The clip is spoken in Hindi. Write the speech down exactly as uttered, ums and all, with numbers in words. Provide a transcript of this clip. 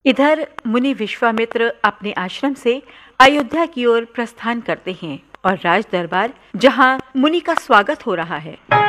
इधर मुनि विश्वामित्र अपने आश्रम से अयोध्या की ओर प्रस्थान करते हैं और राज दरबार जहां मुनि का स्वागत हो रहा है